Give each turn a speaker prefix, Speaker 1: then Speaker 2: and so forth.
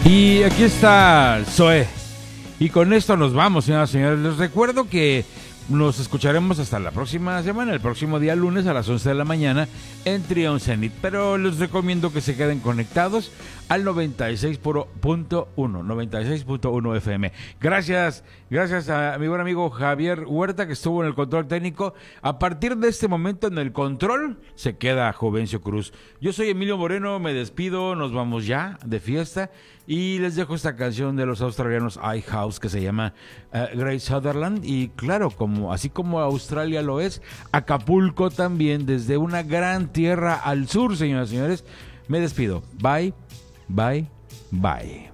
Speaker 1: Y aquí está Zoé. Y con esto nos vamos, señoras y señores. Les recuerdo que nos escucharemos hasta la próxima semana, el próximo día lunes a las 11 de la mañana en Trion Zenit. Pero les recomiendo que se queden conectados al 96.1 FM. Gracias a mi buen amigo Javier Huerta, que estuvo en el control técnico. A partir de este momento en el control se queda Jovencio Cruz. Yo soy Emilio Moreno, me despido, nos vamos ya de fiesta. Y les dejo esta canción de los australianos iHouse que se llama Great Sutherland. Y claro, así como Australia lo es, Acapulco también, desde una gran tierra al sur, señoras y señores. Me despido. Bye, bye, bye.